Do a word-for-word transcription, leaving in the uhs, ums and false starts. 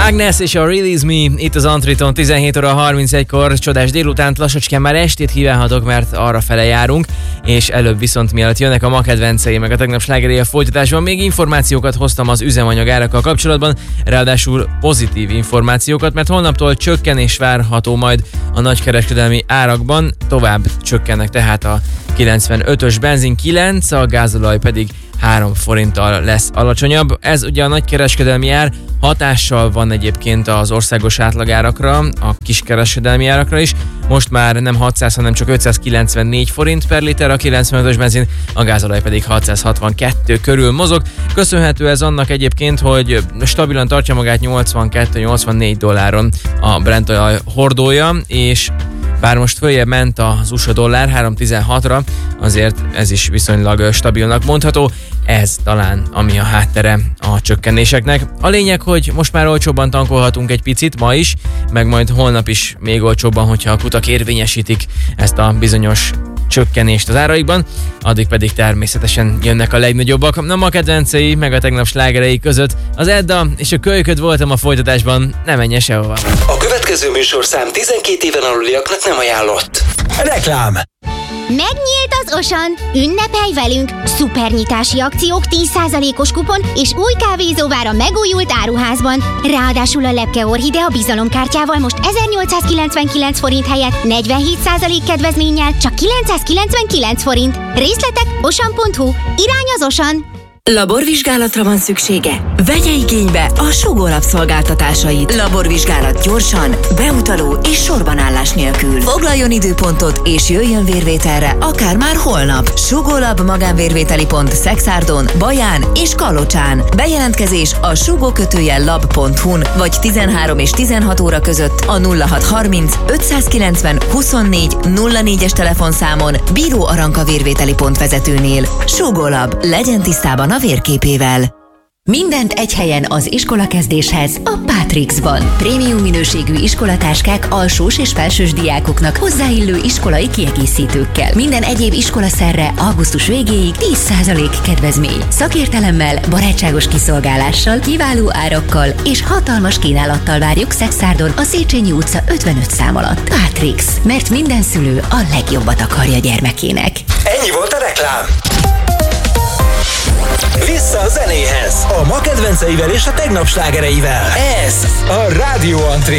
Agnes és a Release Me itt az Antriton tizenhét óra harmincegykor, csodás délutánt, lassacskán már estét kívánhatok, mert arra fele járunk, és előbb viszont mielőtt jönnek a ma kedvencei, meg a tegnap slágerei a folytatásban, még információkat hoztam az üzemanyag árakkal kapcsolatban, ráadásul pozitív információkat, mert holnaptól csökkenés várható majd a nagykereskedelmi árakban, tovább csökkennek tehát a kilencvenötös benzin kilenc, a gázolaj pedig három forinttal lesz alacsonyabb. Ez ugye a nagykereskedelmi ár, hatással van egyébként az országos átlagárakra, a kiskereskedelmi árakra is. Most már nem hatszáz, hanem csak ötszázkilencvennégy forint per liter a kilencvenötös benzin, a gázolaj pedig hatszázhatvankettő körül mozog. Köszönhető ez annak egyébként, hogy stabilan tartja magát nyolcvankettő-nyolcvannégy dolláron a Brent olaj hordója, és bár most följebb ment az u es á dollár három tizenhatra, azért ez is viszonylag stabilnak mondható. Ez talán ami a háttere a csökkenéseknek. A lényeg, hogy most már olcsóbban tankolhatunk egy picit, ma is, meg majd holnap is még olcsóbban, hogyha a kutak érvényesítik ezt a bizonyos csökkenést az áraikban, addig pedig természetesen jönnek a legnagyobbak. Na, ma kedvencei, meg a tegnap slágerei között az Edda és a Kölyköd voltam a folytatásban, ne menjen sehova. A következő műsorszám tizenkét éven aluliaknak nem ajánlott. Reklám. Megnyílt az Osan! Ünnepelj velünk! Szupernyitási akciók, tíz százalékos kupon és új kávézó vár a megújult áruházban. Ráadásul a Lepke Orchidea bizalomkártyával most ezernyolcszázkilencvenkilenc forint helyett negyvenhét százalék kedvezménnyel csak kilencszázkilencvenkilenc forint. Részletek osan pont hu. Irány az Osan! Laborvizsgálatra van szüksége? Vegye igénybe a Sugó Lab szolgáltatásait. Laborvizsgálat gyorsan, beutaló és sorbanállás nélkül. Foglaljon időpontot és jöjjön vérvételre, akár már holnap. Sugó Lab magánvérvételi pont Szexárdon, Baján és Kalocsán. Bejelentkezés a sugó kötőjel lab pont hu-n vagy tizenhárom és tizenhat óra között a nulla hat harminc ötszázkilencven huszonnégy nulla négyes telefonszámon Bíró Aranka vérvételi pont vezetőnél. Sugó Lab, legyen tisztában a vérképével. Mindent egy helyen az iskolakezdéshez a Pátrixban. Prémium minőségű iskolatáskák alsós és felsős diákoknak hozzáillő iskolai kiegészítőkkel. Minden egyéb iskolaszerre augusztus végéig tíz százalék kedvezmény. Szakértelemmel, barátságos kiszolgálással, kiváló árakkal és hatalmas kínálattal várjuk Szexárdon a Széchenyi utca ötvenöt szám alatt. Pátrix, mert minden szülő a legjobbat akarja gyermekének. Ennyi volt a reklám. Vissza a zenéhez, a ma kedvenceivel és a tegnap slágereivel. Ez a Rádió Antri.